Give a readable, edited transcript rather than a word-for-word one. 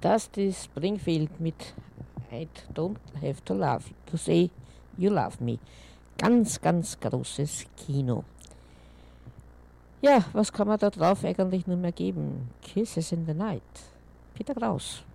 Dusty Springfield mit I don't have to love to say you love me. Ganz, ganz großes Kino. Ja, was kann man da drauf eigentlich nur mehr geben? Kisses in the Night. Peter Kraus.